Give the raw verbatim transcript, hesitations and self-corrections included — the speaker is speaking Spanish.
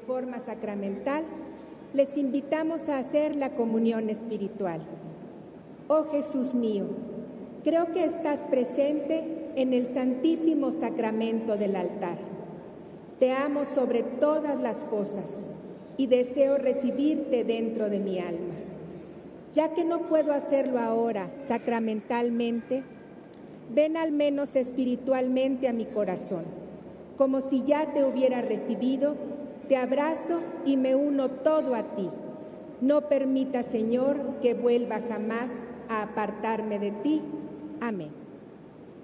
forma sacramental, les invitamos a hacer la comunión espiritual. Oh Jesús mío, creo que estás presente en el Santísimo Sacramento del altar. Te amo sobre todas las cosas y deseo recibirte dentro de mi alma. Ya que no puedo hacerlo ahora sacramentalmente, ven al menos espiritualmente a mi corazón. Como si ya te hubiera recibido, te abrazo y me uno todo a ti. No permita, Señor, que vuelva jamás a apartarme de ti. Amén.